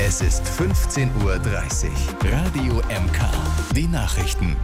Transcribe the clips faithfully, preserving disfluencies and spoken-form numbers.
Es ist fünfzehn Uhr dreißig. Radio M K. Die Nachrichten.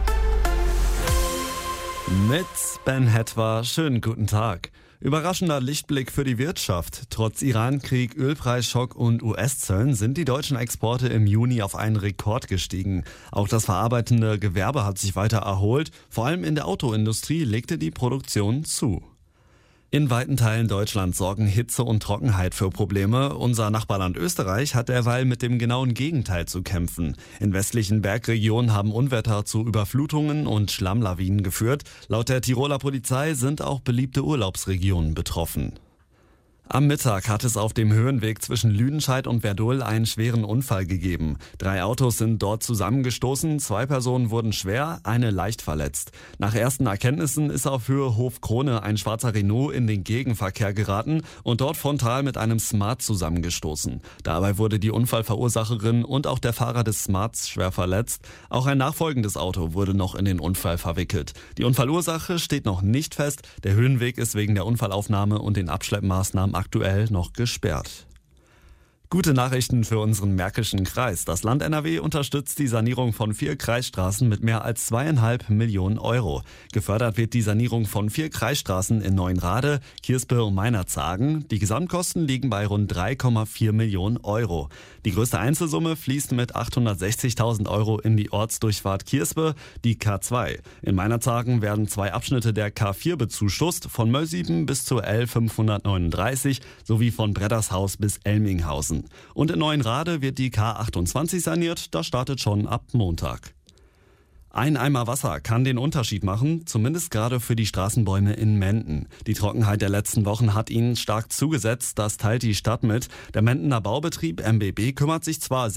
Mit Ben Hetwa, schönen guten Tag. Überraschender Lichtblick für die Wirtschaft. Trotz Iran-Krieg, Ölpreisschock und U S-Zöllen sind die deutschen Exporte im Juni auf einen Rekord gestiegen. Auch das verarbeitende Gewerbe hat sich weiter erholt. Vor allem in der Autoindustrie legte die Produktion zu. In weiten Teilen Deutschlands sorgen Hitze und Trockenheit für Probleme. Unser Nachbarland Österreich hat derweil mit dem genauen Gegenteil zu kämpfen. In westlichen Bergregionen haben Unwetter zu Überflutungen und Schlammlawinen geführt. Laut der Tiroler Polizei sind auch beliebte Urlaubsregionen betroffen. Am Mittag hat es auf dem Höhenweg zwischen Lüdenscheid und Werdohl einen schweren Unfall gegeben. Drei Autos sind dort zusammengestoßen, zwei Personen wurden schwer, eine leicht verletzt. Nach ersten Erkenntnissen ist auf Höhe Hofkrone ein schwarzer Renault in den Gegenverkehr geraten und dort frontal mit einem Smart zusammengestoßen. Dabei wurde die Unfallverursacherin und auch der Fahrer des Smarts schwer verletzt. Auch ein nachfolgendes Auto wurde noch in den Unfall verwickelt. Die Unfallursache steht noch nicht fest. Der Höhenweg ist wegen der Unfallaufnahme und den Abschleppmaßnahmen aktuell noch gesperrt. Gute Nachrichten für unseren Märkischen Kreis. Das Land N R W unterstützt die Sanierung von vier Kreisstraßen mit mehr als zweieinhalb Millionen Euro. Gefördert wird die Sanierung von vier Kreisstraßen in Neuenrade, Kirspe und Meinerzhagen. Die Gesamtkosten liegen bei rund drei Komma vier Millionen Euro. Die größte Einzelsumme fließt mit achthundertsechzigtausend Euro in die Ortsdurchfahrt Kirspe, die K zwei. In Meinerzhagen werden zwei Abschnitte der K vier bezuschusst, von Möllsieben bis zur L fünfhundertneununddreißig sowie von Breddershaus bis Elminghausen. Und in Neuenrade wird die K achtundzwanzig saniert, das startet schon ab Montag. Ein Eimer Wasser kann den Unterschied machen, zumindest gerade für die Straßenbäume in Menden. Die Trockenheit der letzten Wochen hat ihnen stark zugesetzt, das teilt die Stadt mit. Der Mendener Baubetrieb M B B kümmert sich zwar